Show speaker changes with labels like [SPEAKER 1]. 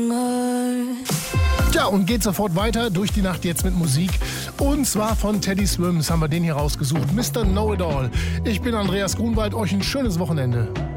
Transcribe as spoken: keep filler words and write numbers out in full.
[SPEAKER 1] Ja, und geht sofort weiter durch die Nacht jetzt mit Musik. Und zwar von Teddy Swims haben wir den hier rausgesucht. Mister Know-It-All. Ich bin Andreas Grunwald. Euch ein schönes Wochenende.